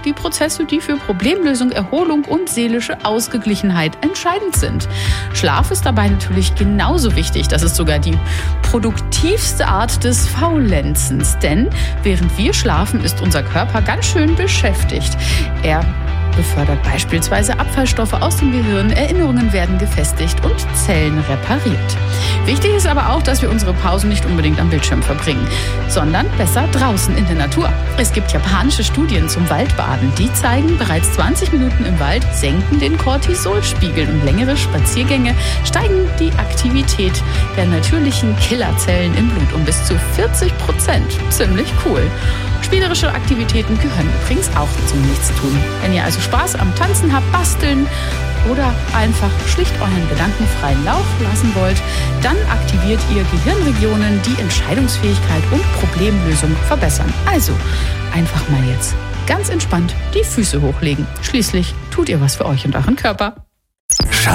die Prozesse, die für Problemlösung, Erholung und seelische Ausgeglichenheit entscheidend sind. Schlaf ist dabei natürlich genauso wichtig. Das ist sogar die produktivste Art des Faulenzens. Denn während wir schlafen, ist unser Körper ganz schön beschäftigt. Er befördert beispielsweise Abfallstoffe aus dem Gehirn, Erinnerungen werden gefestigt und Zellen repariert. Wichtig ist aber auch, dass wir unsere Pausen nicht unbedingt am Bildschirm verbringen, sondern besser draußen in der Natur. Es gibt japanische Studien zum Waldbaden, die zeigen, bereits 20 Minuten im Wald senken den Cortisolspiegel und längere Spaziergänge steigen die Aktivität der natürlichen Killerzellen im Blut um bis zu 40%. Ziemlich cool. Spielerische Aktivitäten gehören übrigens auch zum Nichtstun. Wenn ihr also Spaß am Tanzen habt, basteln oder einfach schlicht euren Gedanken freien Lauf lassen wollt, dann aktiviert ihr Gehirnregionen, die Entscheidungsfähigkeit und Problemlösung verbessern. Also einfach mal jetzt ganz entspannt die Füße hochlegen. Schließlich tut ihr was für euch und euren Körper.